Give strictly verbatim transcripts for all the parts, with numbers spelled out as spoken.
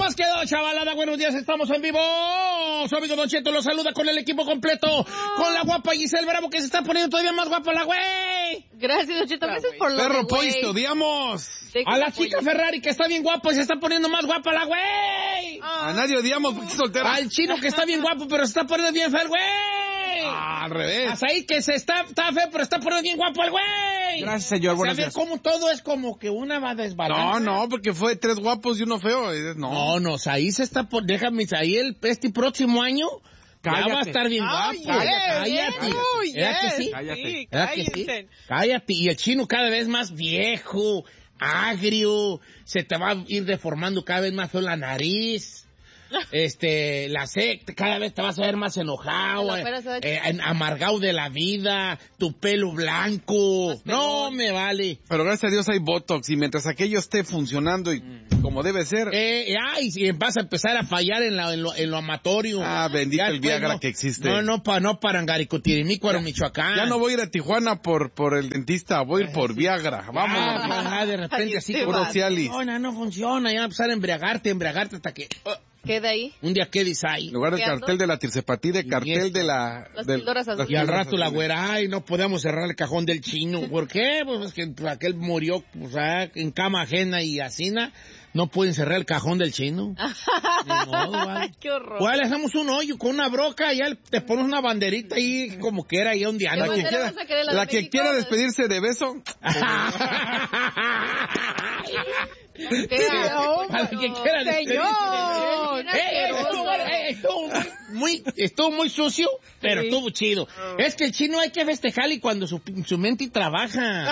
Pues quedó, chavalada. Buenos días, estamos en vivo. Su amigo Don Cheto lo saluda con el equipo completo. Oh. Con la guapa Giselle Bravo, que se está poniendo todavía más guapa la güey. Gracias, Don Cheto. Gracias por lo Perro de Pollo, güey. te odiamos. A la chica Ferrari, que está bien guapa y se está poniendo más guapa la güey. A nadie odiamos porque es soltera. Al chino, que está bien guapo, pero se está poniendo bien feo el güey. Ah, al revés. Hasta ahí, que se está, está feo, pero está poniendo bien guapo el güey. Gracias, señor. Buenos o sea, a ver, cómo todo es como que una va desbalanza. No, no, porque fue tres guapos y uno feo. No, no, no, ahí se está por... Déjame, ahí el, este próximo año... Cállate. Ya va a estar bien Ay, guapo. Cállate. Cállate. Uy, ¿Verdad que sí? Cállate. ¿Verdad que sí? Cállate. Y el chino cada vez más viejo, agrio, se te va a ir deformando cada vez más feo la nariz. Este, la secta, cada vez te vas a ver más enojado, eh, eh, amargado de la vida, tu pelo blanco. No me vale. Pero gracias a Dios hay Botox y mientras aquello esté funcionando y mm. como debe ser. Eh, ay, si vas a empezar a fallar en, la, en, lo, en lo amatorio. Ah, bendito ya el Viagra no, que existe. No, no, pa, no para Angaricotirimícuaro, Michoacán. Ya no voy a ir a Tijuana por, por el dentista, voy a ir por Viagra. Vamos. Ah, de repente así como Cialis. No, no, no funciona, ya empezar a embriagarte, embriagarte hasta que... Uh, queda ahí. Un día quedes ahí. En lugar del cartel de la tirsepatide, cartel de la... Las del, píldoras azules. Y al rato la güera, ay, no podemos cerrar el cajón del chino. ¿Por qué? Pues es que aquel murió, pues, en cama ajena y asina. No pueden cerrar el cajón del chino. Ni modo, ¿vale? Qué horror. Pues le hacemos un hoyo con una broca y ya te pones una banderita ahí como que era ahí un día. La que quiera, la la que quiera despedirse de beso. Para que quiera señor. Eh, estuvo, eh, estuvo muy, estuvo muy sucio, pero sí. Estuvo chido. Oh. Es que el chino hay que festejarle cuando su, su mente trabaja.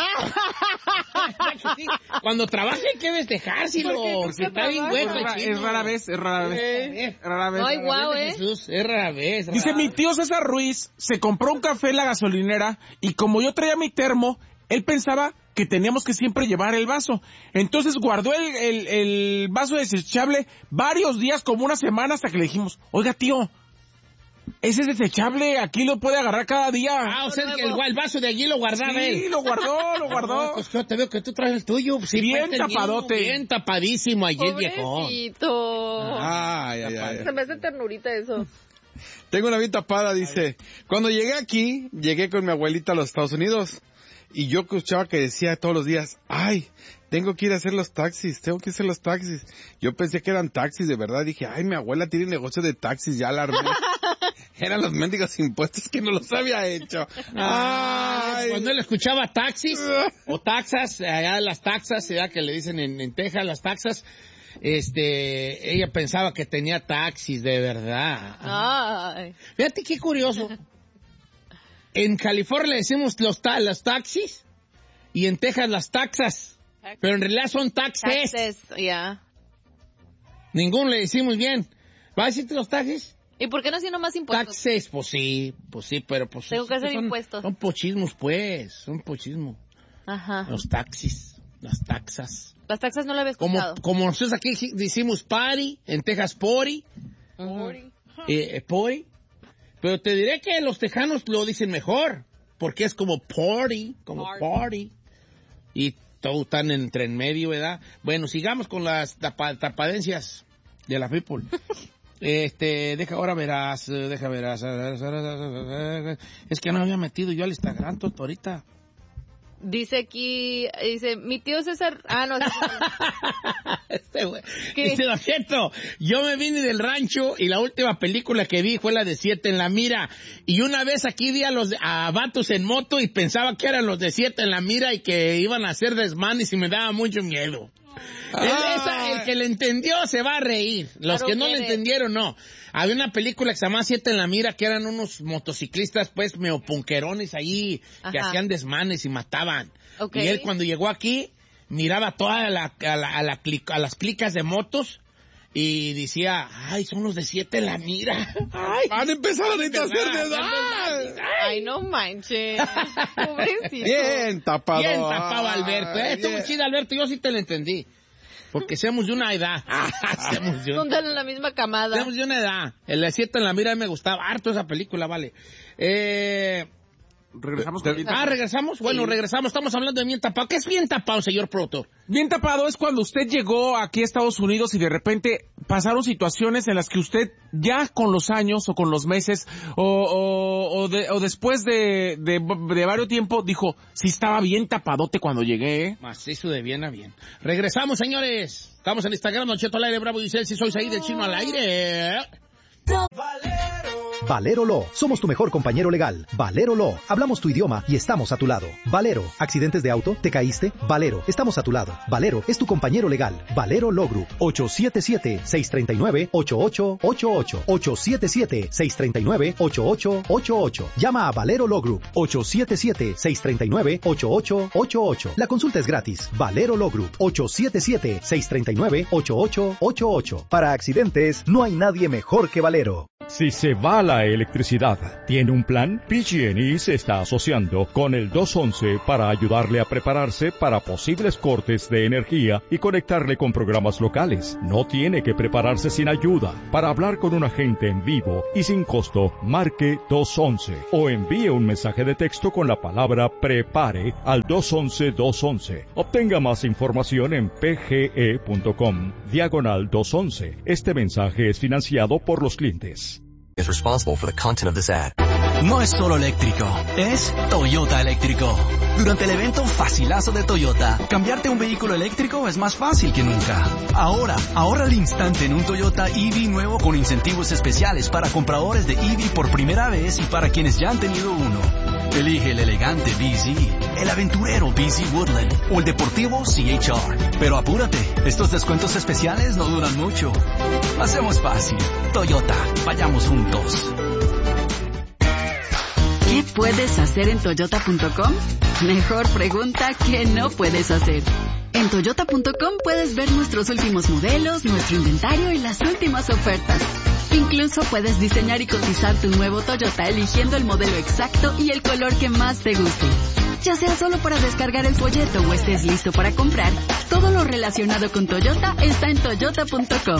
Cuando trabaja hay que festejárselo. Porque está bien güey. Es rara vez, es rara vez. Eh, es rara vez. Ay, guau, eh. Jesús, es rara vez. Rara Dice vez. mi tío César Ruiz, se compró un café en la gasolinera y como yo traía mi termo, él pensaba que teníamos que siempre llevar el vaso. Entonces guardó el, el, el vaso desechable varios días, como una semana, hasta que le dijimos, oiga tío, ese es desechable, aquí lo puede agarrar cada día. Ah, o sea, que el, el vaso de allí lo guardaba sí, él. Sí, lo guardó, lo guardó. No, pues yo te veo que tú traes el tuyo. Sí, bien tapadote. Mío, bien tapadísimo allí el viejón. Pobrecito. Ay, ay, ay. Se me hace ternurita eso. Tengo una bien tapada, dice, cuando llegué aquí, llegué con mi abuelita a los Estados Unidos. Y yo escuchaba que decía todos los días, ay, tengo que ir a hacer los taxis, tengo que hacer los taxis. Yo pensé que eran taxis, de verdad. Dije, ay, mi abuela tiene negocio de taxis, ya la armé. Eran los mendigos impuestos que no los había hecho. Ay. Cuando él escuchaba taxis o taxas, allá las taxas, ya que le dicen en, en Texas las taxas, este, ella pensaba que tenía taxis, de verdad. Ay. Fíjate qué curioso. En California le decimos los, ta los taxis y en Texas las taxas, Tax. Pero en realidad son taxes. Taxes, ya. Yeah. Ninguno le decimos bien. ¿Va a decirte los taxis? ¿Y por qué no haciendo más impuestos? Taxes, pues sí, pues sí, pero pues... Tengo que hacer son, impuestos. Son pochismos, pues, son pochismos. Ajá. Los taxis, las taxas. Las taxas no lo había escuchado. Como, como nosotros aquí decimos party, en Texas pori. Uh-huh. eh, pori. Pero te diré que los tejanos lo dicen mejor, porque es como party, como party. party. Y todo están entre en medio, ¿verdad? Bueno, sigamos con las tapa, tapadencias de la people. Este, deja, ahora verás, deja verás. Es que no había metido yo al Instagram todo ahorita. Dice aquí, dice, mi tío César, ah, no. Este güey. Dice, lo siento, yo me vine del rancho y la última película que vi fue la de Siete en la Mira. Y una vez aquí vi a los, a vatos en moto y pensaba que eran los de Siete en la Mira y que iban a hacer desmanes y me daba mucho miedo. El, esa, el que le entendió se va a reír. Los claro que no que le entendieron, no. Había una película que se llamaba Siete en la Mira, que eran unos motociclistas, pues, meopunquerones ahí, Ajá. que hacían desmanes y mataban. Okay. Y él, cuando llegó aquí, miraba toda la, a, la, a, la, a las clicas de motos y decía, ay, son los de Siete en la Mira. Ay, van a empezar a hacer desmanes. Ay, no manches. Pobrecito. Bien tapado. Bien tapado, Alberto. Eh, estuvo chido, Alberto, yo sí te lo entendí. Porque seamos de una edad. seamos de, un... Son de la misma camada. Seamos de una edad. El de Siete en la Mira me gustaba harto esa película, vale. Eh... Regresamos con bien Ah, regresamos. Bueno, sí. regresamos. Estamos hablando de bien tapado. ¿Qué es bien tapado, señor productor? Bien tapado es cuando usted llegó aquí a Estados Unidos y de repente pasaron situaciones en las que usted ya con los años o con los meses o, o, o, de, o después de, de, de varios tiempos dijo, sí estaba bien tapadote cuando llegué, ¿eh? Macizo de bien a bien. Regresamos, señores. Estamos en Instagram, Don Cheto al aire, Bravo dice, si sois ahí del Chino al aire. Valero Law. Somos tu mejor compañero legal. Valero Law. Hablamos tu idioma y estamos a tu lado. Valero. ¿Accidentes de auto? ¿Te caíste? Valero. Estamos a tu lado. Valero es tu compañero legal. Valero Law Group. ocho siete siete, seis tres nueve, ocho ocho ocho ocho. ocho siete siete, seis tres nueve, ocho ocho ocho ocho. Llama a Valero Law Group. ocho siete siete, seis tres nueve, ocho ocho ocho ocho. La consulta es gratis. Valero Law Group. ocho siete siete, seis tres nueve, ocho ocho ocho ocho. Para accidentes, no hay nadie mejor que Valero. Si se va la electricidad, ¿tiene un plan? P G and E se está asociando con el dos once para ayudarle a prepararse para posibles cortes de energía y conectarle con programas locales. No tiene que prepararse sin ayuda. Para hablar con un agente en vivo y sin costo, marque dos once o envíe un mensaje de texto con la palabra prepare al dos once dos once. Obtenga más información en pge.com diagonal dos once. Este mensaje es financiado por los clientes. Is responsible for the content of this ad. No es solo eléctrico, es Toyota eléctrico. Durante el evento Facilazo de Toyota, cambiarte un vehículo eléctrico es más fácil que nunca. Ahora, ahorra al instante en un Toyota E V nuevo con incentivos especiales para compradores de E V por primera vez y para quienes ya han tenido uno. Elige el elegante B Z, el aventurero B Z Woodland o el deportivo C H R. Pero apúrate, estos descuentos especiales no duran mucho. Hacemos fácil. Toyota, vayamos juntos. ¿Qué puedes hacer en Toyota punto com? Mejor pregunta ¿qué no puedes hacer? En Toyota punto com puedes ver nuestros últimos modelos, nuestro inventario y las últimas ofertas. Incluso puedes diseñar y cotizar tu nuevo Toyota eligiendo el modelo exacto y el color que más te guste. Ya sea solo para descargar el folleto o estés listo para comprar, todo lo relacionado con Toyota está en Toyota punto com.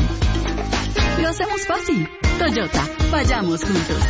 Lo hacemos fácil. Toyota, vayamos juntos.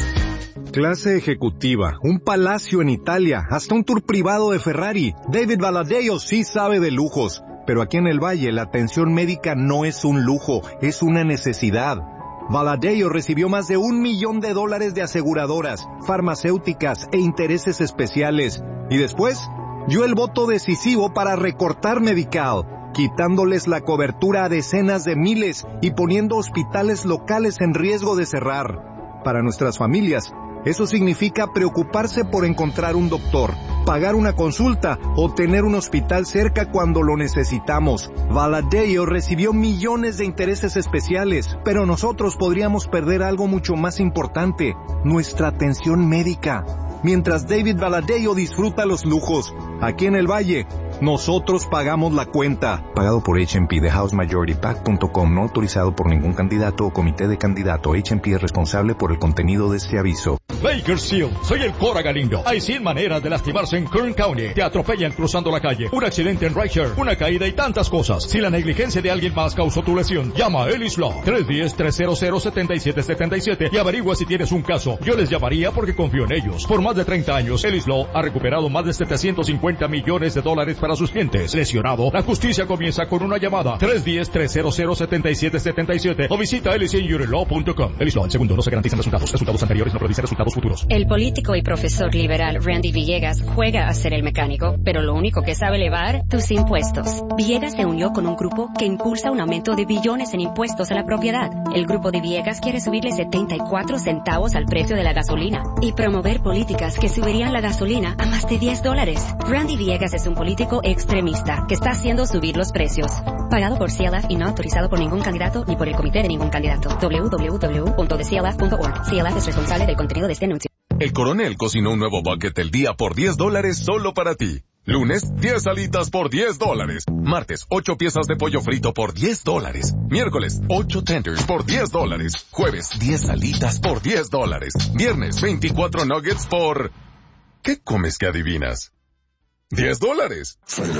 Clase ejecutiva, un palacio en Italia, hasta un tour privado de Ferrari. David Valadeo sí sabe de lujos, pero aquí en el Valle la atención médica no es un lujo, es una necesidad. Valadeo recibió más de un millón de dólares de aseguradoras, farmacéuticas e intereses especiales. Y después, dio el voto decisivo para recortar Medical, quitándoles la cobertura a decenas de miles y poniendo hospitales locales en riesgo de cerrar. Para nuestras familias, eso significa preocuparse por encontrar un doctor, pagar una consulta o tener un hospital cerca cuando lo necesitamos. Valadeo recibió millones de intereses especiales, pero nosotros podríamos perder algo mucho más importante, nuestra atención médica. Mientras David Valadeo disfruta los lujos, aquí en el Valle, nosotros pagamos la cuenta. Pagado por H and P de house majority pac punto com, no autorizado por ningún candidato o comité de candidato. H and P es responsable por el contenido de este aviso. Bakersfield, soy el Cora Galindo. Hay cien maneras de lastimarse en Kern County. Te atropellan cruzando la calle, un accidente en rideshare, una caída y tantas cosas. Si la negligencia de alguien más causó tu lesión, llama a Ellis Law, tres uno cero, tres cero cero, siete siete siete siete y averigua si tienes un caso. Yo les llamaría porque confío en ellos. Por más de treinta años, Ellis Law ha recuperado más de setecientos cincuenta millones de dólares para sus clientes. Lesionado, la justicia comienza con una llamada. tres uno cero, tres cero cero, siete siete siete siete o visita ellis law punto com. Ellis Law, el segundo, no se garantizan resultados. Resultados anteriores no predicen resultados futuros. El político y profesor liberal Randy Villegas juega a ser el mecánico, pero lo único que sabe elevar, tus impuestos. Villegas se unió con un grupo que impulsa un aumento de billones en impuestos a la propiedad. El grupo de Villegas quiere subirle setenta y cuatro centavos al precio de la gasolina y promover políticas que subirían la gasolina a más de diez dólares. Randy Villegas es un político extremista que está haciendo subir los precios. Pagado por C L F y no autorizado por ningún candidato ni por el comité de ningún candidato. w w w punto the c l f punto org. C L F es responsable del contenido de este anuncio. El Coronel cocinó un nuevo bucket del día por diez dólares solo para ti. Lunes, diez alitas por diez dólares. Martes, ocho piezas de pollo frito por diez dólares. Miércoles, ocho tenders por diez dólares. Jueves, diez alitas por diez dólares. Viernes, veinticuatro nuggets por... ¿Qué comes que adivinas? diez dólares.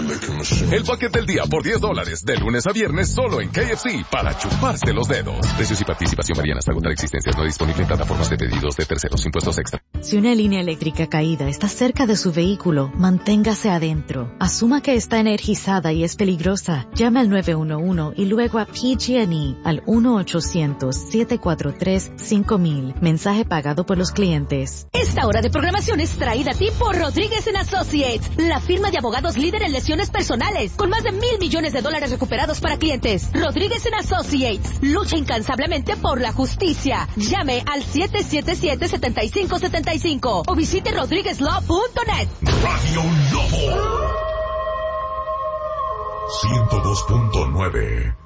El paquete del día por diez dólares. De lunes a viernes solo en K F C para chuparse los dedos. Precios y participación varían hasta agotar existencias. No disponible en plataformas de pedidos de terceros. Impuestos extra. Si una línea eléctrica caída está cerca de su vehículo, manténgase adentro. Asuma que está energizada y es peligrosa. Llame al nueve uno uno y luego a P G and E al uno ochocientos, siete cuatro tres, cinco mil. Mensaje pagado por los clientes. Esta hora de programación es traída a ti por Rodríguez and Associates, la firma de abogados líder en lesiones personales, con más de mil millones de dólares recuperados para clientes. Rodríguez and Associates lucha incansablemente por la justicia. Llame al siete siete siete, siete cinco siete cinco o visite rodríguez law punto net. Radio Lobo ciento dos punto nueve.